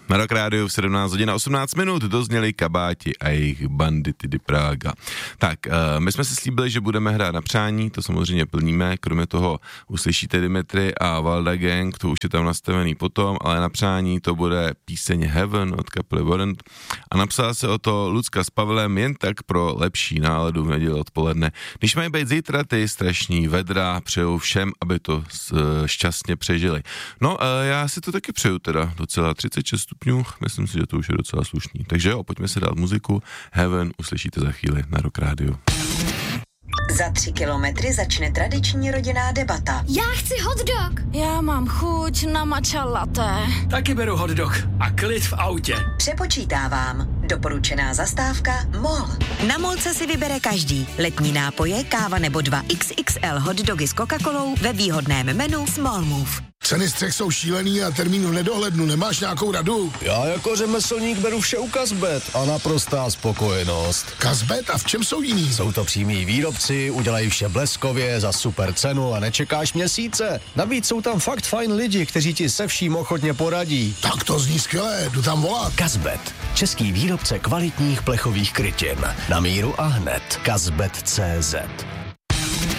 Na Rock Rádiu v 17 hodin a 18 minut dozněli Kabáti a jejich Bandity di Praga. Tak, my jsme si slíbili, že budeme hrát na přání, to samozřejmě plníme, kromě toho uslyšíte Dimitri a Valda Gang, to už je tam nastavený potom, ale na přání to bude píseň Heaven od kapely Warrant a napsala se o to Lucka s Pavlem jen tak pro lepší náladu v neděli odpoledne. Když mají být zítra ty strašní vedra, přeju všem, aby to šťastně přežili. No, já si to taky přeju teda docela 36 stupňů, myslím si, že to už je docela slušný. Takže jo, pojďme si dát muziku. Heaven uslyšíte za chvíli na Rock Rádiu. Za 3 kilometry začne tradiční rodinná debata. Já chci hot dog. Já mám chuť na matcha latte. Taky beru hot dog a klid v autě. Přepočítávám. Doporučená zastávka MOL. Na MOLce si vybere každý. Letní nápoje, káva nebo 2 XXL hot dogy s Coca-Colou ve výhodném menu Small Move. Ceny střech jsou šílený a termín v nedohlednu. Nemáš nějakou radu? Já jako řemeslník beru vše u Kazbet a naprostá spokojenost. Kazbet? A v čem jsou jiný? Jsou to přímí výrobci, udělají vše bleskově, za super cenu a nečekáš měsíce. Navíc jsou tam fakt fajn lidi, kteří ti se vším ochotně poradí. Tak to zní skvěle, jdu tam volat. Kazbet, český výrobce kvalitních plechových krytin. Na míru a hned. Kazbet.cz